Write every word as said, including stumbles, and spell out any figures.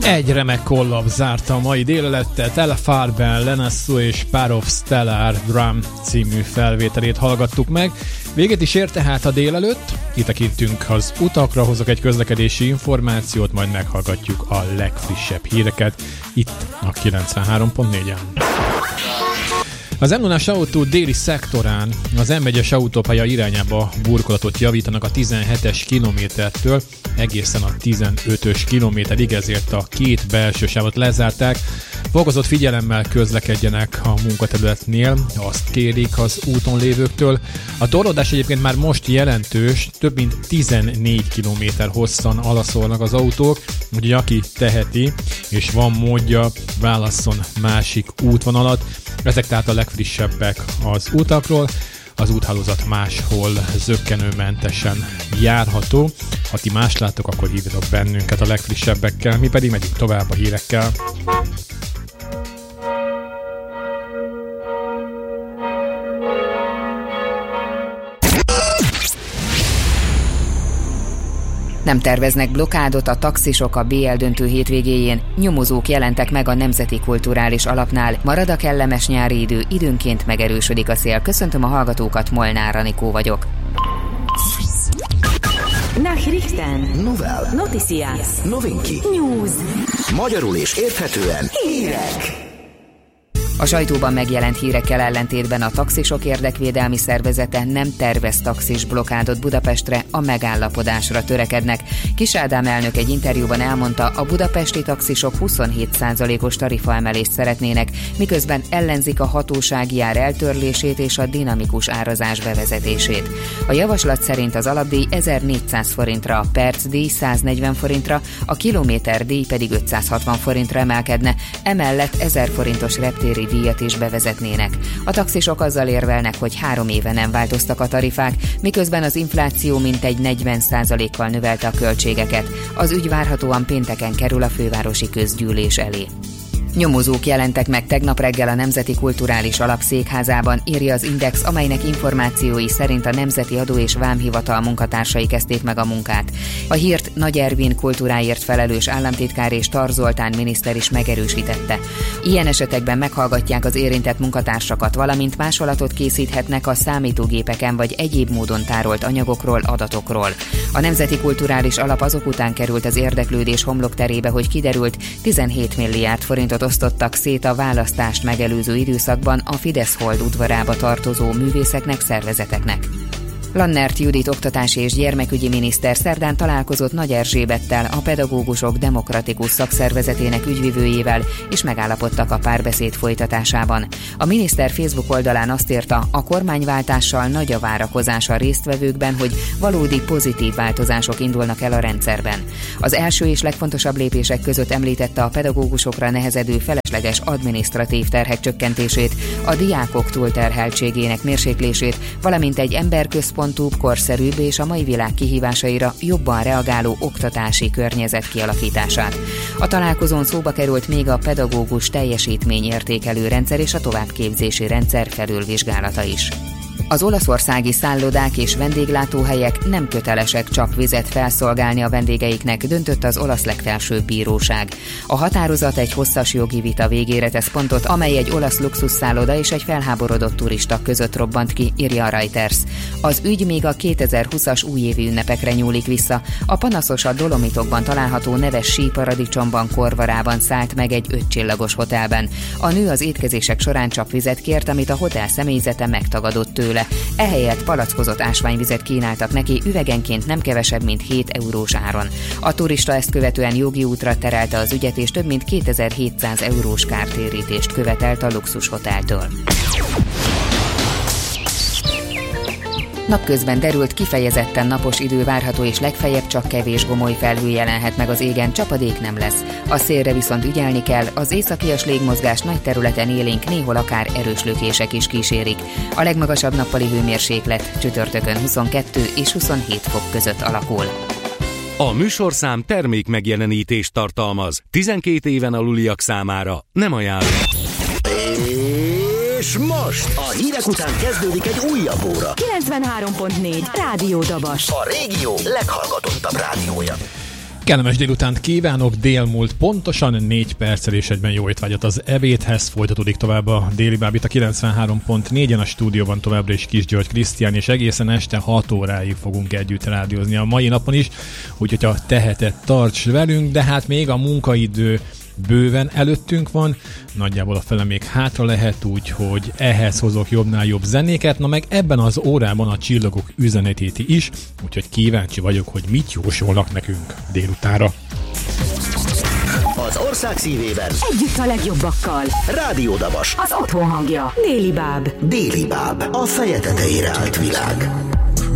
Egy remek kollab zárta a mai délelőttet. Ella Farben, Lenasso és Pair of Stellar Drum című felvételét hallgattuk meg. Véget is ért tehát a délelőtt. Kitekintünk az utakra, hozok egy közlekedési információt, majd meghallgatjuk a legfrissebb híreket itt a kilencvenhárom pont négyen. Az em nullás autó déli szektorán az em egyes autópálya irányába burkolatot javítanak a tizenhetes kilométertől egészen a tizenötös kilométerig, ezért a két belső sávot lezárták. Fokozott figyelemmel közlekedjenek a munkaterületnél, azt kérik az úton lévőktől. A torlódás egyébként már most jelentős, több mint tizennégy kilométer hosszan alaszolnak az autók, úgyhogy aki teheti és van módja, válasszon másik útvonalat. Ezek tehát a legfrissebbek az utakról. Az úthálózat máshol zökkenőmentesen járható. Ha ti más láttok, akkor hívjatok bennünket a legfrissebbekkel, mi pedig megyünk tovább a hírekkel. Nem terveznek blokádot a taxisok a bé el döntő hétvégéjén, nyomozók jelentek meg a Nemzeti Kulturális Alapnál. Marad a kellemes nyári idő, időnként megerősödik a szél. Köszöntöm a hallgatókat, Molnár Anikó vagyok. Nachrichten. Novel. Noticias. Novinki. News. Magyarul és érthetően. Hírek. A sajtóban megjelent hírekkel ellentétben a taxisok érdekvédelmi szervezete nem tervez taxis blokádot Budapestre, a megállapodásra törekednek. Kis Ádám elnök egy interjúban elmondta, a budapesti taxisok huszonhét százalékos tarifaemelést szeretnének, miközben ellenzik a hatósági ár eltörlését és a dinamikus árazás bevezetését. A javaslat szerint az alapdíj ezernégyszáz forintra, a percdíj száznegyven forintra, a kilométerdíj pedig ötszázhatvan forintra emelkedne, emellett ezer forintos reptéri díjat is bevezetnének. A taxisok azzal érvelnek, hogy három éve nem változtak a tarifák, miközben az infláció mintegy negyven százalékkal növelte a költségeket. Az ügy várhatóan pénteken kerül a fővárosi közgyűlés elé. Nyomozók jelentek meg tegnap reggel a Nemzeti Kulturális Alap székházában, írja az Index, amelynek információi szerint a Nemzeti Adó és Vámhivatal munkatársai kezdték meg a munkát. A hírt Nagy Ervin kultúráért felelős államtitkár és Tar Zoltán miniszter is megerősítette. Ilyen esetekben meghallgatják az érintett munkatársakat, valamint másolatot készíthetnek a számítógépeken vagy egyéb módon tárolt anyagokról, adatokról. A Nemzeti Kulturális Alap azok után került az érdeklődés homlokterébe, hogy kiderült, tizenhét milliárd forintot osztottak szét a választást megelőző időszakban a Fidesz Hold udvarába tartozó művészeknek, szervezeteknek. Lannert Judit oktatási és gyermekügyi miniszter szerdán találkozott Nagy Erzsébettel, a Pedagógusok Demokratikus Szakszervezetének ügyvivőjével, és megállapodtak a párbeszéd folytatásában. A miniszter Facebook oldalán azt írta, a kormányváltással nagy a várakozás a résztvevőkben, hogy valódi pozitív változások indulnak el a rendszerben. Az első és legfontosabb lépések között említette a pedagógusokra nehezedő felesleges adminisztratív terhek csökkentését, a diákok túlterheltségének mérséklését, valamint egy emberközpontú, korszerűbb és a mai világ kihívásaira jobban reagáló oktatási környezet kialakítását. A találkozón szóba került még a pedagógus teljesítményértékelő rendszer és a továbbképzési rendszer felülvizsgálata is. Az olaszországi szállodák és vendéglátóhelyek nem kötelesek csapvizet felszolgálni a vendégeiknek, döntött az olasz legfelsőbb bíróság. A határozat egy hosszas jogi vita végére tesz pontot, amely egy olasz luxusszálloda és egy felháborodott turista között robbant ki, írja a Reuters. Az ügy még a kétezer-húszas újévi ünnepekre nyúlik vissza. A panaszos a Dolomitokban található neves síparadicsomban Korvarában szállt meg egy ötcsillagos hotelben. A nő az étkezések során csapvizet kért, amit a hotel személyzete megtagadott tőle. Ehelyett palackozott ásványvizet kínáltak neki, üvegenként nem kevesebb, mint hét eurós áron. A turista ezt követően jogi útra terelte az ügyet, és több mint kétezer-hétszáz eurós kártérítést követelt a luxushoteltől. Napközben derült, kifejezetten napos idő várható, és legfeljebb csak kevés gomoly felhő jelenhet meg az égen, csapadék nem lesz. A szélre viszont ügyelni kell, az északias légmozgás nagy területen élénk, néhol akár erős lökések is kísérik. A legmagasabb nappali hőmérséklet csütörtökön huszonkettő és huszonhét fok között alakul. A műsorszám termék megjelenítést tartalmaz. tizenkét éven aluliak számára nem ajánlott. És most a hírek után kezdődik egy újabb óra. kilencvenhárom pont négy Rádió Dabas. A régió leghallgatottabb rádiója. Kellemes délutánt kívánok, délmúlt pontosan négy perccel és egyben jó étvágyat az ebédhez. Folytatódik tovább a Déli Báb itt a kilencvenhárom pont négyen, a stúdióban továbbra is Kis György Krisztián, és egészen este hat óráig fogunk együtt rádiózni a mai napon is, úgyhogy ha teheted, tarts velünk, de hát még a munkaidő bőven előttünk van, nagyjából a fele még hátra lehet, úgyhogy ehhez hozok jobbnál jobb zenéket, na meg ebben az órában a csillagok üzenetét is, úgyhogy kíváncsi vagyok, hogy mit jósolnak nekünk délutára. Az ország szívében Együtt a legjobbakkal. Rádió Dabas, Az otthon hangja. Déli Báb. Déli Báb, a feje tetejére állt világ.